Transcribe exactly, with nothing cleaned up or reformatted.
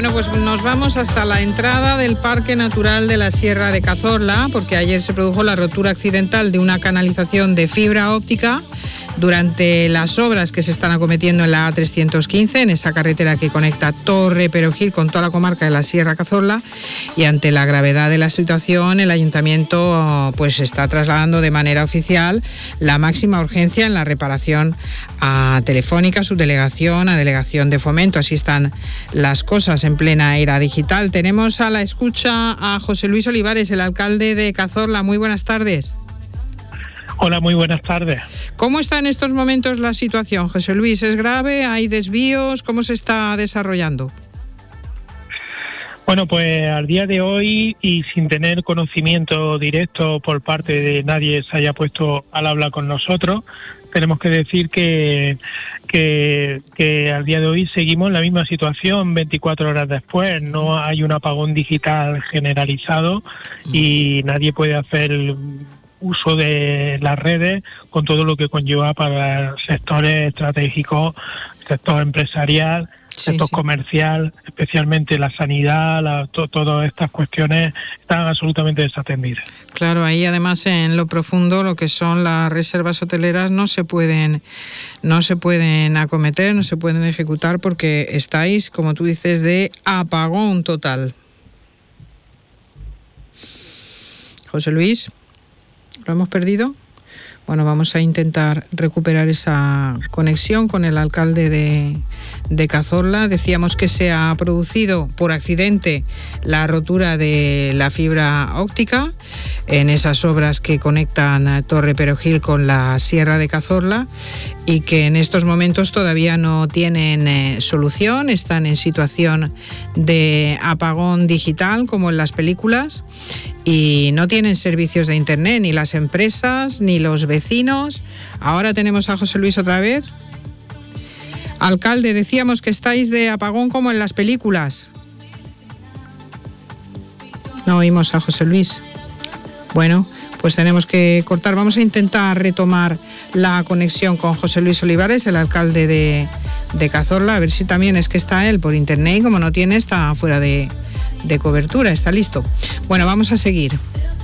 Bueno, pues nos vamos hasta la entrada del Parque Natural de la Sierra de Cazorla, porque ayer se produjo la rotura accidental de una canalización de fibra óptica durante las obras que se están acometiendo en la A trescientos quince, en esa carretera que conecta Torre Perejil con toda la comarca de la Sierra Cazorla, y ante la gravedad de la situación, el Ayuntamiento pues está trasladando de manera oficial la máxima urgencia en la reparación a Telefónica, subdelegación, a Delegación de Fomento. Así están las cosas en plena era digital. Tenemos a la escucha a José Luis Olivares, el alcalde de Cazorla. Muy buenas tardes. Hola, muy buenas tardes. ¿Cómo está en estos momentos la situación, José Luis? ¿Es grave? ¿Hay desvíos? ¿Cómo se está desarrollando? Bueno, pues al día de hoy, y sin tener conocimiento directo por parte de nadie se haya puesto al habla con nosotros, tenemos que decir que, que, que al día de hoy seguimos en la misma situación veinticuatro horas después. No hay un apagón digital generalizado y nadie puede hacer uso de las redes con todo lo que conlleva para sectores estratégicos, sector empresarial, sí, sector sí. comercial, especialmente la sanidad, la, to, todas estas cuestiones están absolutamente desatendidas. Claro, ahí además en lo profundo lo que son las reservas hoteleras no se pueden, no se pueden acometer, no se pueden ejecutar porque estáis, como tú dices, de apagón total. José Luis, ¿lo hemos perdido? Bueno, vamos a intentar recuperar esa conexión con el alcalde de, de Cazorla. Decíamos que se ha producido por accidente la rotura de la fibra óptica en esas obras que conectan Torre Perejil con la Sierra de Cazorla y que en estos momentos todavía no tienen eh, solución, están en situación de apagón digital como en las películas y no tienen servicios de internet, ni las empresas, ni los vecinos. Ahora tenemos a José Luis otra vez. Alcalde, decíamos que estáis de apagón como en las películas. No oímos a José Luis. Bueno, pues tenemos que cortar. Vamos a intentar retomar la conexión con José Luis Olivares, el alcalde de, de Cazorla, a ver si también es que está él por internet y como no tiene, está fuera de, de cobertura. Está listo. Bueno, vamos a seguir.